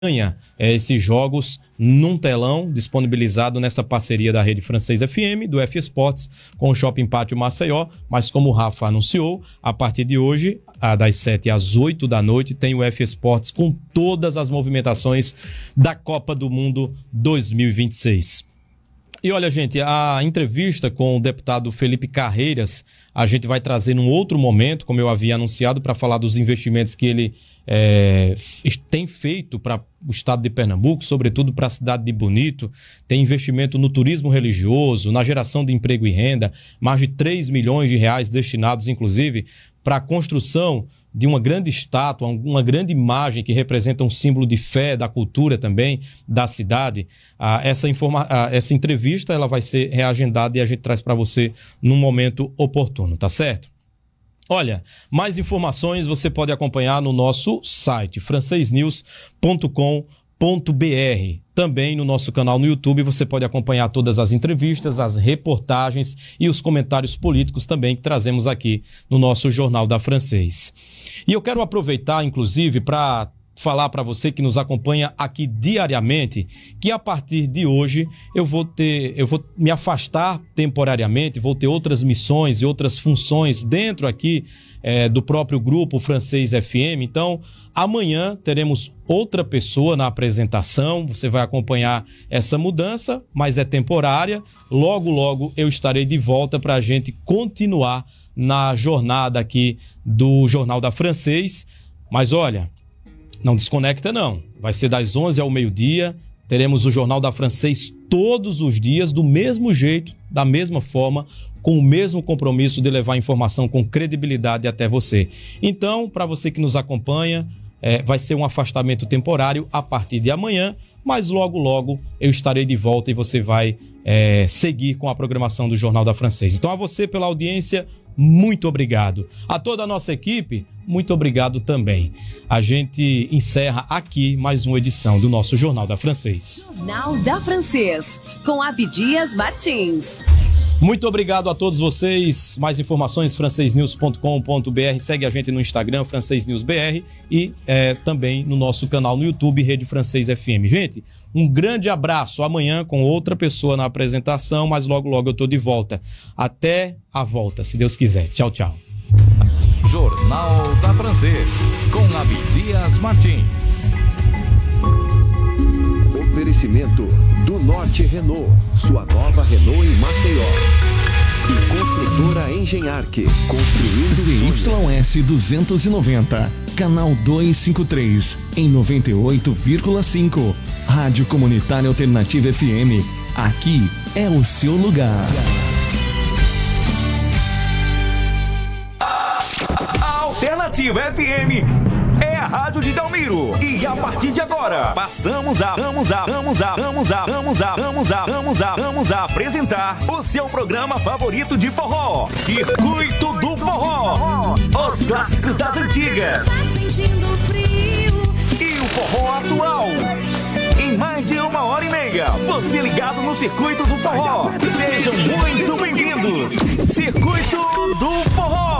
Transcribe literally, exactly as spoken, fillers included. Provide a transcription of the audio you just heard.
ganha é, esses jogos num telão disponibilizado nessa parceria da Rede Francês F M, do F Esportes, com o Shopping Pátio Maceió. Mas como o Rafa anunciou, a partir de hoje, das sete às oito da noite, tem o F Esportes com todas as movimentações da Copa do Mundo dois mil e vinte e seis. E olha, gente, a entrevista com o deputado Felipe Carreiras, a gente vai trazer num outro momento, como eu havia anunciado, para falar dos investimentos que ele é, tem feito para o estado de Pernambuco, sobretudo para a cidade de Bonito. Tem investimento no turismo religioso, na geração de emprego e renda, mais de três milhões de reais destinados, inclusive, para a construção de uma grande estátua, uma grande imagem que representa um símbolo de fé, da cultura também, da cidade. Ah, essa, informa- ah, essa entrevista ela vai ser reagendada e a gente traz para você num momento oportuno, tá certo? Olha, mais informações você pode acompanhar no nosso site, francês news ponto com ponto b r. Também no nosso canal no YouTube você pode acompanhar todas as entrevistas, as reportagens e os comentários políticos também que trazemos aqui no nosso Jornal da Francês. E eu quero aproveitar, inclusive, para falar para você que nos acompanha aqui diariamente, que a partir de hoje eu vou ter, eu vou me afastar temporariamente, vou ter outras missões e outras funções dentro aqui é, do próprio grupo Francês F M. Então, amanhã teremos outra pessoa na apresentação, você vai acompanhar essa mudança, mas é temporária. Logo, logo eu estarei de volta para a gente continuar na jornada aqui do Jornal da Francês. Mas olha, não desconecta não, vai ser das onze ao meio-dia, teremos o Jornal da Francês todos os dias, do mesmo jeito, da mesma forma, com o mesmo compromisso de levar informação com credibilidade até você. Então, para você que nos acompanha, é, vai ser um afastamento temporário a partir de amanhã, mas logo, logo eu estarei de volta e você vai é, seguir com a programação do Jornal da Francês. Então, a você pela audiência, muito obrigado. A toda a nossa equipe, muito obrigado também. A gente encerra aqui mais uma edição do nosso Jornal da Francês. Jornal da Francês, com Abdias Martins. Muito obrigado a todos vocês. Mais informações, francês news ponto com ponto b r. Segue a gente no Instagram, Francês News B R, e é, também no nosso canal no YouTube, Rede Francês F M. Gente, um grande abraço. Amanhã com outra pessoa na apresentação, mas logo, logo eu tô de volta. Até a volta, se Deus quiser. Tchau, tchau. Jornal da Francês, com Abdias Martins. Oferecimento do Norte Renault, sua nova Renault em Maceió. E Construtora Engenharque, construindo Z Y S duzentos e noventa, canal duzentos e cinquenta e três, em noventa e oito vírgula cinco. Rádio Comunitária Alternativa F M. Aqui é o seu lugar. Alternativa F M é a rádio de Dalmiro. E a partir de agora, passamos a, vamos a, vamos a, vamos a, vamos a, vamos a, vamos a, vamos a apresentar o seu programa favorito de forró, Circuito do Forró. Os clássicos das antigas e o forró atual. Em mais de uma hora e meia, você ligado no Circuito do Forró. Sejam muito bem-vindos. Circuito do Forró.